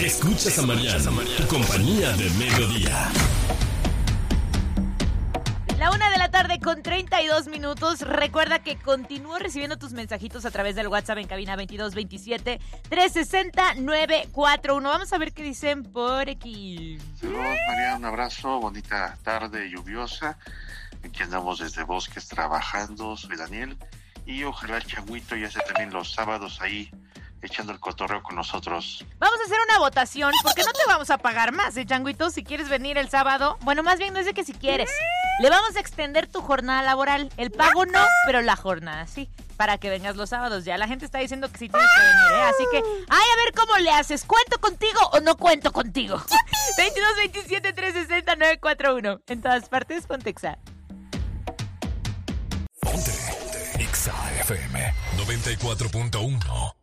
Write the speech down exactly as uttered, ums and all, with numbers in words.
Escuchas a Mariana, tu compañía de mediodía. La una de la tarde con treinta y dos minutos. Recuerda que continúo recibiendo tus mensajitos a través del WhatsApp en cabina veintidós veintisiete, trescientos sesenta, novecientos cuarenta y uno. Vamos a ver qué dicen por aquí. Saludos, María, un abrazo, bonita tarde lluviosa. Aquí andamos desde Bosques trabajando, soy Daniel. Y ojalá el Changuito ya esté también los sábados ahí echando el cotorreo con nosotros. Vamos a hacer una votación, porque no te vamos a pagar más, ¿eh, Changuito? Si quieres venir el sábado, bueno, más bien no es de que si quieres. Le vamos a extender tu jornada laboral. El pago no, pero la jornada sí, para que vengas los sábados. Ya la gente está diciendo que sí tienes que venir, ¿eh? Así que, ay, a ver cómo le haces. ¿Cuento contigo o no cuento contigo? veintidós veintisiete, trescientos sesenta, novecientos cuarenta y uno. En todas partes, con Texa. Ponte, Ponte, Exa F M noventa y cuatro punto uno.